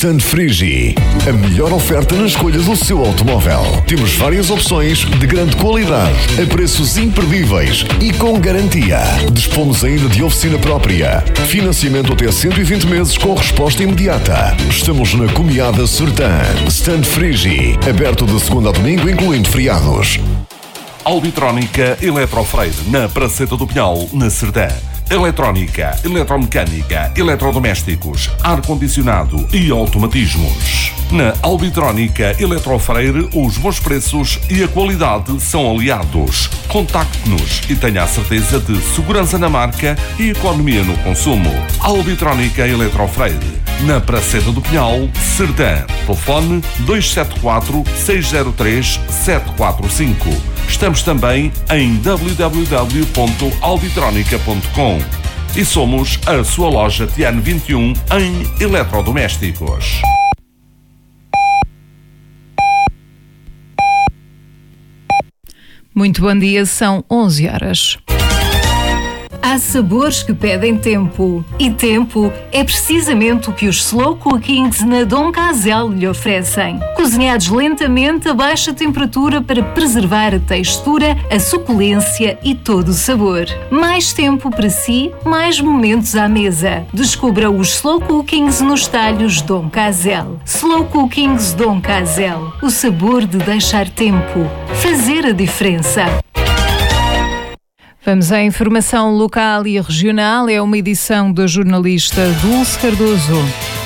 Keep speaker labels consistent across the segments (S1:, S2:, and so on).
S1: Stand Frigi, a melhor oferta na escolha do seu automóvel. Temos várias opções de grande qualidade, a preços imperdíveis e com garantia. Dispomos ainda de oficina própria. Financiamento até 120 meses com resposta imediata. Estamos na Comiada Sertã. Stand Frigi, aberto de segunda a domingo, incluindo feriados.
S2: Albitrónica Eletrofreire, na Praceta do Pinhal, na Sertã. Eletrónica, eletromecânica, eletrodomésticos, ar-condicionado e automatismos. Na Albitrónica Eletrofreire, os bons preços e a qualidade são aliados. Contacte-nos e tenha a certeza de segurança na marca e economia no consumo. Albitrónica Eletrofreire, na Praceta do Pinhal, Sertã. Telefone 274-603-745. Estamos também em www.albitronica.com e somos a sua loja Tiano 21 em eletrodomésticos.
S3: Muito bom dia, são 11 horas.
S4: Há sabores que pedem tempo. E tempo é precisamente o que os Slow Cookings na Dom Casel lhe oferecem. Cozinhados lentamente a baixa temperatura para preservar a textura, a suculência e todo o sabor. Mais tempo para si, mais momentos à mesa. Descubra os Slow Cookings nos talhos Dom Casel. Slow Cookings Dom Casel. O sabor de deixar tempo. Fazer a diferença.
S3: Vamos à informação local e regional. É uma edição da jornalista Dulce Cardoso.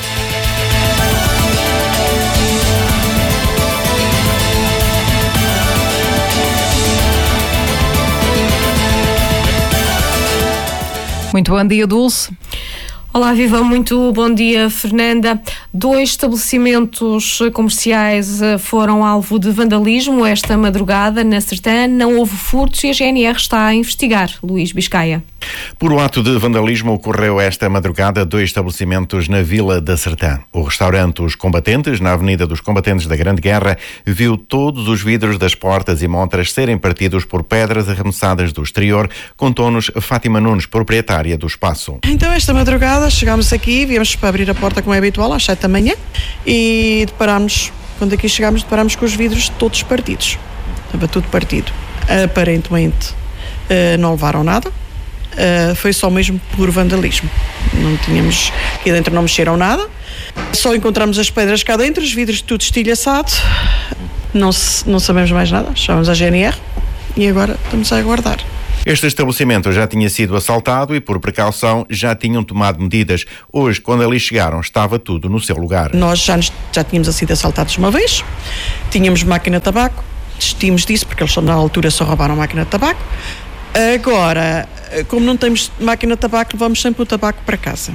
S3: Muito bom dia, Dulce.
S5: Olá, viva, muito bom dia, Fernanda. 2 estabelecimentos comerciais foram alvo de vandalismo esta madrugada na Sertã. Não houve furtos e a GNR está a investigar. Luís Biscaia.
S6: Por um ato de vandalismo ocorreu esta madrugada 2 estabelecimentos na Vila da Sertã. O restaurante Os Combatentes, na Avenida dos Combatentes da Grande Guerra, viu todos os vidros das portas e montras serem partidos por pedras arremessadas do exterior, contou-nos Fátima Nunes, proprietária do espaço.
S7: Então, esta madrugada chegámos aqui, viemos para abrir a porta como é habitual, às 7 da manhã, e deparámos, quando aqui chegámos, deparámos com os vidros todos partidos. Estava tudo partido. Aparentemente não levaram nada. Foi só mesmo por vandalismo. Não tínhamos, aqui dentro não mexeram nada, só encontramos as pedras cá dentro, os vidros tudo estilhaçado, não sabemos mais nada, chamamos a GNR e agora estamos a aguardar.
S6: Este estabelecimento já tinha sido assaltado e, por precaução, já tinham tomado medidas. Hoje, quando ali chegaram, estava tudo no seu lugar.
S7: Nós já tínhamos sido assaltados uma vez, tínhamos máquina de tabaco, desistimos disso porque eles na altura só roubaram a máquina de tabaco. Agora, como não temos máquina de tabaco, levamos sempre o tabaco para casa,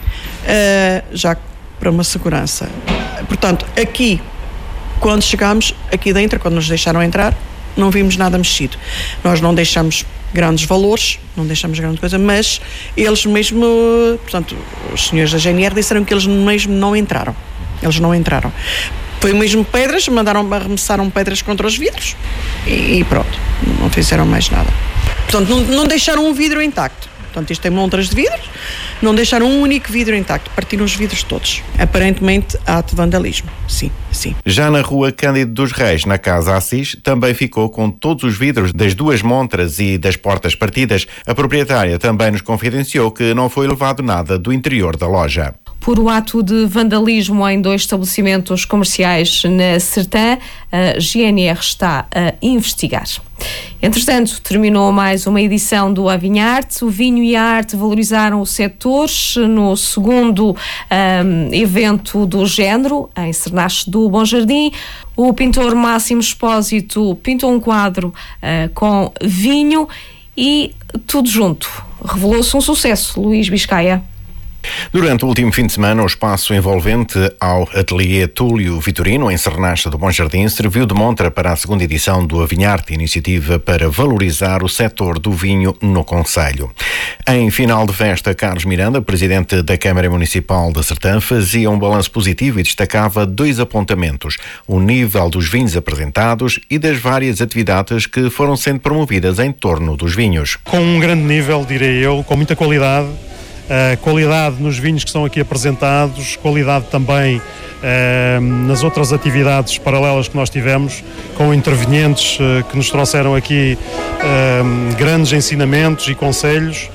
S7: já para uma segurança. Portanto, aqui, quando chegámos, aqui dentro, quando nos deixaram entrar, não vimos nada mexido. Nós não deixamos grandes valores, não deixamos grande coisa, mas eles mesmo, portanto, os senhores da GNR disseram que eles mesmo não entraram. Eles não entraram. Foi mesmo pedras, arremessaram pedras contra os vidros e pronto, não fizeram mais nada. Portanto, não deixaram um vidro intacto. Portanto, isto tem montras de vidros, não deixaram um único vidro intacto, partiram os vidros todos. Aparentemente, ato de vandalismo. Sim.
S6: Já na rua Cândido dos Reis, na Casa Assis, também ficou com todos os vidros das 2 montras e das portas partidas. A proprietária também nos confidenciou que não foi levado nada do interior da loja.
S5: Por o ato de vandalismo em 2 estabelecimentos comerciais na Sertã, a GNR está a investigar. Entretanto, terminou mais uma edição do Avinharte. O vinho e a arte valorizaram o setor no segundo evento do género, em Cernache do Bom Jardim. O pintor Máximo Expósito pintou um quadro com vinho e tudo junto. Revelou-se um sucesso, Luís Biscaia.
S6: Durante o último fim de semana, o espaço envolvente ao ateliê Túlio Vitorino, em Cernache do Bom Jardim, serviu de montra para a segunda edição do Avinharte, iniciativa para valorizar o setor do vinho no concelho. Em final de festa, Carlos Miranda, presidente da Câmara Municipal de Sertã, fazia um balanço positivo e destacava 2 apontamentos: o nível dos vinhos apresentados e das várias atividades que foram sendo promovidas em torno dos vinhos.
S8: Com um grande nível, direi eu, com muita qualidade. qualidade nos vinhos que são aqui apresentados, qualidade também nas outras atividades paralelas que nós tivemos, com intervenientes que nos trouxeram aqui grandes ensinamentos e conselhos,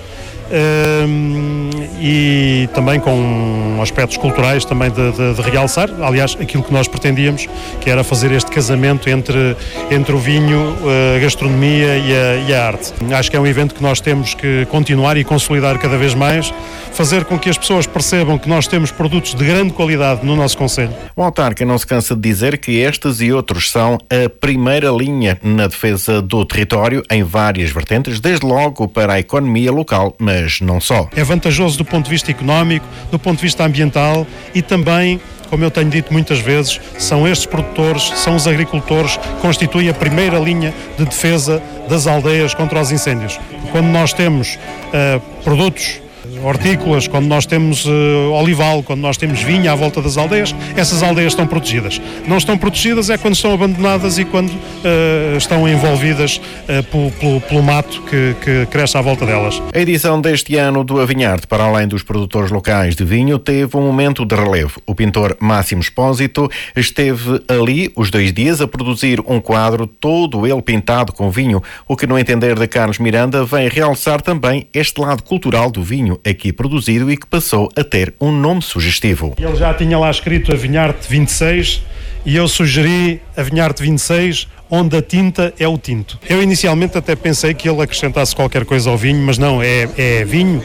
S8: e também com aspectos culturais também de realçar, aliás, aquilo que nós pretendíamos, que era fazer este casamento entre o vinho, a gastronomia e a arte. Acho que é um evento que nós temos que continuar e consolidar cada vez mais, fazer com que as pessoas percebam que nós temos produtos de grande qualidade no nosso concelho.
S6: O autarca não se cansa de dizer que estes e outros são a primeira linha na defesa do território em várias vertentes, desde logo para a economia local, mas não só.
S8: É vantajoso do ponto de vista económico, do ponto de vista ambiental e também, como eu tenho dito muitas vezes, são estes produtores, são os agricultores que constituem a primeira linha de defesa das aldeias contra os incêndios. Quando nós temos produtos hortícolas, quando nós temos olival, quando nós temos vinho à volta das aldeias, essas aldeias estão protegidas. Não estão protegidas é quando estão abandonadas e quando estão envolvidas pelo mato que cresce à volta delas.
S6: A edição deste ano do Avinharte, para além dos produtores locais de vinho, teve um momento de relevo. O pintor Máximo Espósito esteve ali os 2 dias a produzir um quadro todo ele pintado com vinho, o que, no entender de Carlos Miranda, vem realçar também este lado cultural do vinho aqui produzido e que passou a ter um nome sugestivo.
S8: Ele já tinha lá escrito Avinharte 26 e eu sugeri Avinharte 26, onde a tinta é o tinto. Eu inicialmente até pensei que ele acrescentasse qualquer coisa ao vinho, mas não, é vinho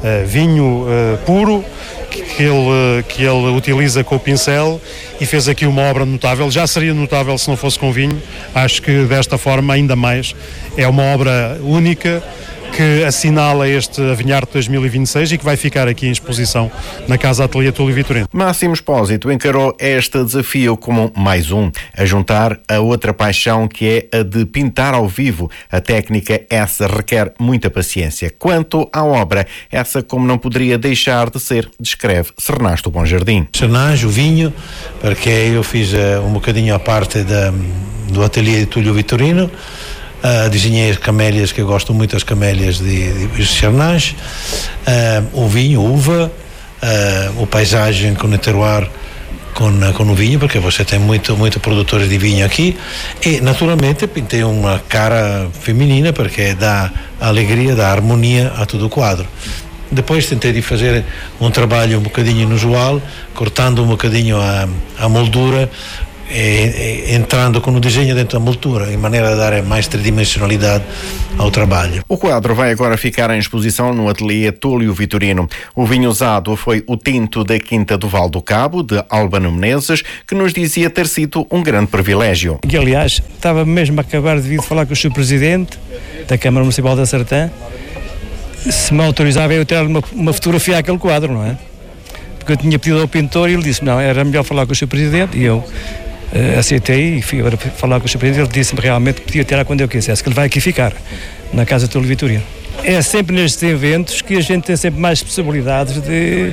S8: puro que ele utiliza com o pincel e fez aqui uma obra notável. Já seria notável se não fosse com vinho, acho que desta forma ainda mais. É uma obra única que assinala este Avinharte 2026 e que vai ficar aqui em exposição na Casa Ateliê Túlio Vitorino.
S6: Máximo Espósito encarou este desafio como mais um, a juntar a outra paixão, que é a de pintar ao vivo. A técnica essa requer muita paciência. Quanto à obra, essa como não poderia deixar de ser, descreve Sernasto Bom Jardim.
S9: Cernage, o vinho, porque eu fiz um bocadinho a parte do Ateliê Túlio Vitorino. Desenhei camélias, que eu gosto muito das camélias de Cernage, o vinho, uva, o paisagem com o terroir, com o vinho, porque você tem muito produtores de vinho aqui, e naturalmente pintei uma cara feminina, porque dá alegria, dá harmonia a todo o quadro. Depois tentei de fazer um trabalho um bocadinho inusual, cortando um bocadinho a moldura, entrando com o desenho dentro da moldura, em maneira de dar mais tridimensionalidade ao trabalho.
S6: O quadro vai agora ficar em exposição no Ateliê Túlio Vitorino. O vinho usado foi o tinto da Quinta do Val do Cabo, de Albano Menezes, que nos dizia ter sido um grande privilégio.
S10: E, aliás, estava mesmo a acabar de vir falar com o Sr. Presidente da Câmara Municipal da Sertã, se me autorizava eu tirar uma fotografia àquele quadro, não é? Porque eu tinha pedido ao pintor e ele disse, não, era melhor falar com o Sr. Presidente, e eu aceitei e fui agora falar com o Sr. Presidente. Ele disse-me realmente que podia tirar quando eu quisesse, que ele vai aqui ficar, na Casa Túlio Vitorino. É sempre nestes eventos que a gente tem sempre mais possibilidades de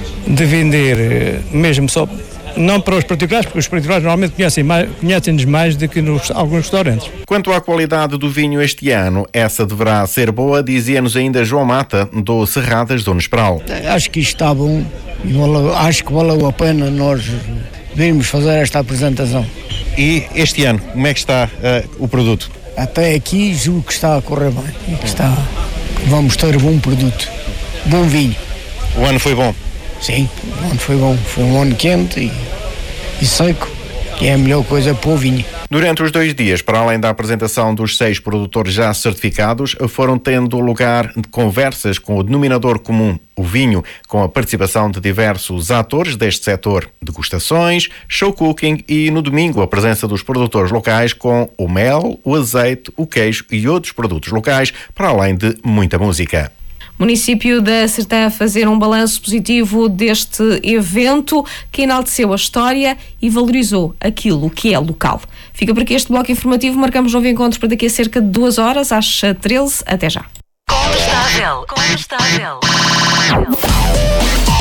S10: vender, mesmo só, não para os particulares, porque os particulares normalmente conhecem-nos mais do que alguns restaurantes.
S6: Quanto à qualidade do vinho este ano, essa deverá ser boa, dizia-nos ainda João Mata, do Serradas do Nespral.
S11: Acho que isto está bom, acho que valeu a pena nós virmos fazer esta apresentação.
S6: E este ano, como é que está o produto?
S11: Até aqui julgo que está a correr bem, vamos ter bom produto, bom vinho.
S6: O ano foi bom?
S11: Sim, o ano foi bom, foi um ano quente e seco, que é a melhor coisa para o vinho.
S6: Durante os 2 dias, para além da apresentação dos 6 produtores já certificados, foram tendo lugar conversas com o denominador comum, o vinho, com a participação de diversos atores deste setor, degustações, show cooking e, no domingo, a presença dos produtores locais com o mel, o azeite, o queijo e outros produtos locais, para além de muita música.
S5: Município da Sertã a fazer um balanço positivo deste evento que enalteceu a história e valorizou aquilo que é local. Fica por aqui este bloco informativo. Marcamos novo encontro para daqui a cerca de 2 horas, às 13. Até já.
S12: Combustável.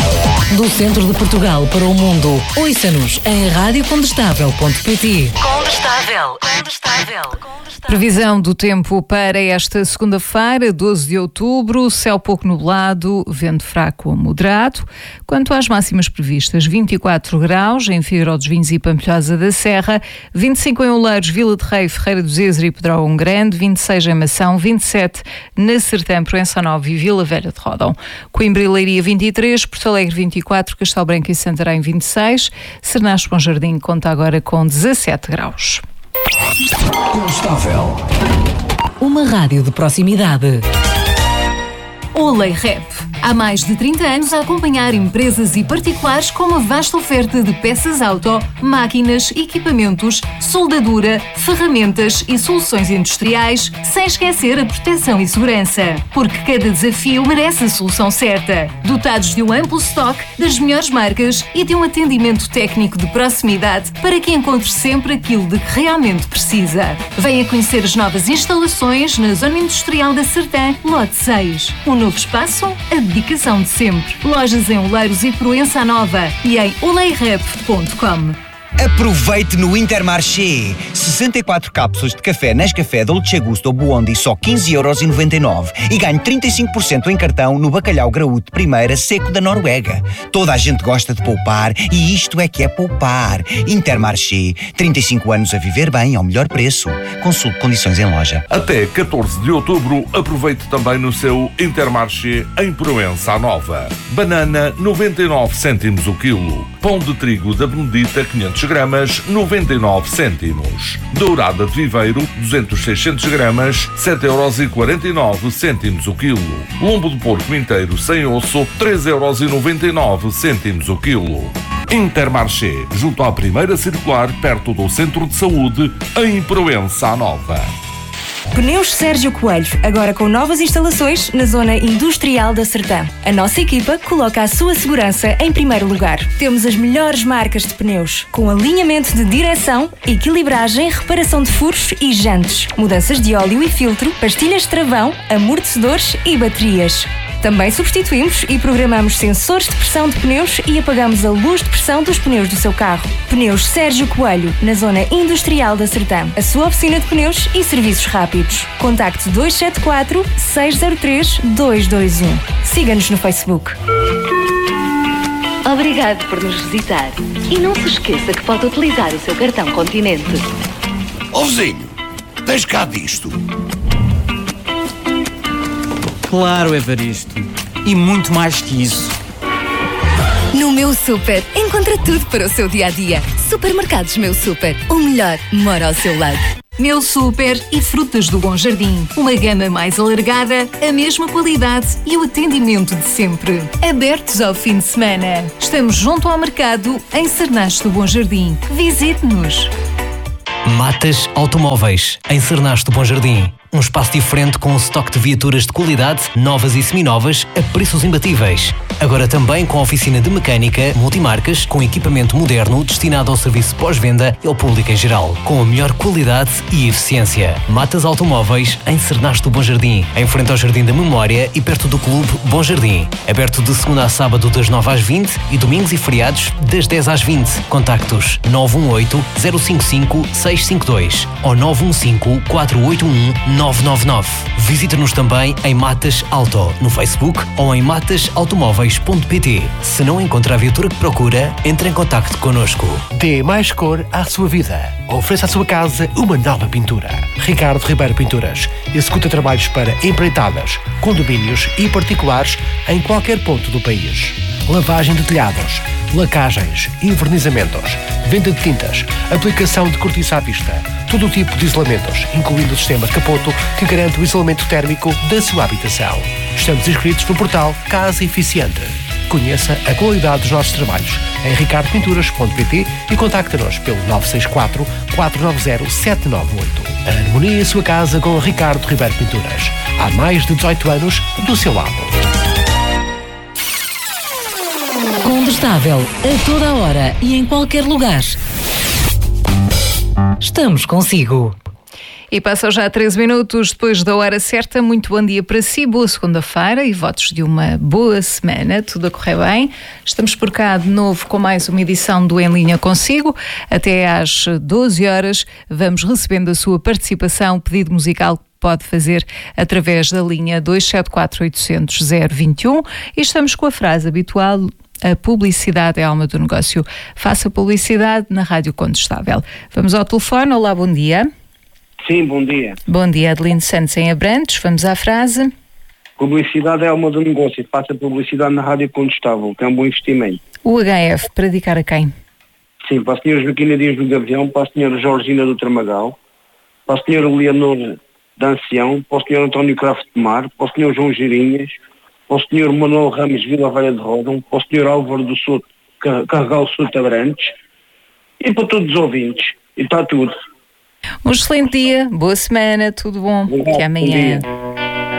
S12: Do centro de Portugal para o mundo. Ouça-nos em radiocondestável.pt. Condestável.
S3: Previsão do tempo para esta segunda-feira, 12 de outubro, céu pouco nublado, vento fraco a moderado. Quanto às máximas previstas, 24 graus em Figueiró dos Vinhos e Pampilhosa da Serra, 25 em Oleiros, Vila de Rei, Ferreira do Zezer e Pedrógão Grande, 26 em Mação, 27 na Sertã, Proença Nova e Vila Velha de Ródão. Coimbra e Leiria 23, Porto Alegre 24, Castelo Branco e Santarém 26, Cernache Bom Jardim conta agora com 17 graus.
S12: Condestável. Uma rádio de proximidade.
S4: Olerep. Há mais de 30 anos a acompanhar empresas e particulares com uma vasta oferta de peças auto, máquinas, equipamentos, soldadura, ferramentas e soluções industriais, sem esquecer a proteção e segurança. Porque cada desafio merece a solução certa. Dotados de um amplo estoque, das melhores marcas e de um atendimento técnico de proximidade para que encontre sempre aquilo de que realmente precisa. Venha conhecer as novas instalações na Zona Industrial da Sertã, Lote 6. Um novo espaço, a dedicação de sempre. Lojas em Oleiros e Proença Nova e em olerep.com.
S13: Aproveite no Intermarché. 64 cápsulas de café Nescafé Dolce Gusto Buondi só 15,99€ e ganhe 35% em cartão no bacalhau graúdo primeira seco da Noruega. Toda a gente gosta de poupar e isto é que é poupar. Intermarché. 35 anos a viver bem ao melhor preço. Consulte condições em loja.
S2: Até 14 de outubro, aproveite também no seu Intermarché em Proença Nova. Banana, 99 cêntimos o quilo. Pão de trigo da Benedita, 500 gramas, 99 cêntimos. Dourada de Viveiro, 200-600 gramas, 7,49€ o quilo. Lombo de porco inteiro sem osso, 3,99€ o quilo. Intermarché, junto à primeira circular, perto do Centro de Saúde, em Proença Nova.
S14: Pneus Sérgio Coelho, agora com novas instalações na Zona Industrial da Sertã. A nossa equipa coloca a sua segurança em primeiro lugar. Temos as melhores marcas de pneus, com alinhamento de direção, equilibragem, reparação de furos e jantes, mudanças de óleo e filtro, pastilhas de travão, amortecedores e baterias. Também substituímos e programamos sensores de pressão de pneus e apagamos a luz de pressão dos pneus do seu carro. Pneus Sérgio Coelho, na Zona Industrial da Sertã. A sua oficina de pneus e serviços rápidos. Contacte 274 603 221. Siga-nos no Facebook.
S15: Obrigado por nos visitar. E não se esqueça que pode utilizar o seu cartão Continente.
S16: Ó vizinho, tens cá disto?
S17: Claro, Evaristo. E muito mais que isso.
S18: No Meu Super, encontra tudo para o seu dia-a-dia. Supermercados Meu Super. O melhor mora ao seu lado.
S4: Meu Super e Frutas do Bom Jardim. Uma gama mais alargada, a mesma qualidade e o atendimento de sempre. Abertos ao fim de semana. Estamos junto ao mercado, em Cernache do Bom Jardim. Visite-nos.
S19: Matas Automóveis, em Cernache do Bom Jardim. Um espaço diferente com um estoque de viaturas de qualidade, novas e seminovas, a preços imbatíveis. Agora também com oficina de mecânica, multimarcas, com equipamento moderno destinado ao serviço pós-venda e ao público em geral, com a melhor qualidade e eficiência. Matas Automóveis, em Cernache do Bom Jardim, em frente ao Jardim da Memória e perto do Clube Bom Jardim. Aberto de segunda a sábado das 9 às 20 e domingos e feriados das 10 às 20. Contactos 918-055-652 ou 915-481-999. Visita-nos também em Matas Auto, no Facebook ou em matasautomóveis.pt. Se não encontra a viatura que procura, entre em contacto connosco.
S20: Dê mais cor à sua vida. Ofereça à sua casa uma nova pintura. Ricardo Ribeiro Pinturas executa trabalhos para empreitadas, condomínios e particulares em qualquer ponto do país. Lavagem de telhados, lacagens, envernizamentos, venda de tintas, aplicação de cortiça à vista, todo o tipo de isolamentos, incluindo o sistema Capoto, que garante o isolamento térmico da sua habitação. Estamos inscritos no portal Casa Eficiente. Conheça a qualidade dos nossos trabalhos em ricardopinturas.pt e contacte-nos pelo 964 490 798. A harmonia em sua casa com Ricardo Ribeiro Pinturas. Há mais de 18 anos do seu lado.
S12: Condestável, a toda a hora e em qualquer lugar. Estamos consigo.
S3: E passam já 13 minutos depois da hora certa. Muito bom dia para si, boa segunda-feira e votos de uma boa semana, tudo a correr bem. Estamos por cá de novo com mais uma edição do Em Linha Consigo. Até às 12 horas vamos recebendo a sua participação, pedido musical que pode fazer através da linha 274-800-021 e estamos com a frase habitual: a publicidade é a alma do negócio. Faça publicidade na Rádio Condestável. Vamos ao telefone. Olá, bom dia.
S21: Sim, bom dia.
S3: Bom dia, Adelino Santos em Abrantes. Vamos à frase.
S21: Publicidade é a alma do negócio. Faça publicidade na Rádio Condestável, que é um bom investimento.
S3: O HF, para dedicar a quem?
S21: Sim, para a senhora Joaquina Dias do Gavião, para a senhora Georgina do Tramagal, para a senhora Leonor da Ancião, para o senhor António Craft de Mar, para o senhor João Girinhas, para o senhor Manuel Ramos Vila Velha de Rodão, para o senhor Álvaro do Souto, Carregal Souto Abrantes e para todos os ouvintes. E está tudo.
S3: Um excelente dia, boa semana, tudo bom. Até amanhã.